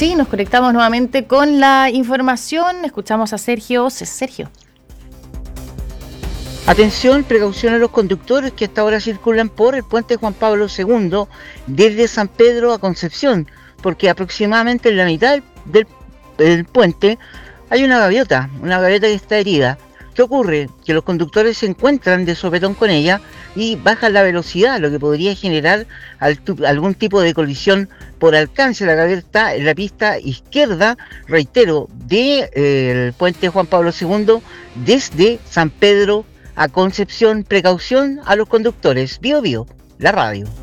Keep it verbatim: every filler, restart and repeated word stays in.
Sí, nos conectamos nuevamente con la información. Escuchamos a Sergio. Sergio. Atención, precaución a los conductores que hasta ahora circulan por el puente Juan Pablo segundo desde San Pedro a Concepción, porque aproximadamente en la mitad del, del puente hay una gaviota, una gaviota que está herida. ¿Qué ocurre? Que los conductores se encuentran de sopetón con ella y bajan la velocidad, lo que podría generar algún tipo de colisión por alcance. La gaviota está en la pista izquierda, reitero, del eh, puente Juan Pablo segundo desde San Pedro a Concepción. Precaución a los conductores. Bio Bio, la radio.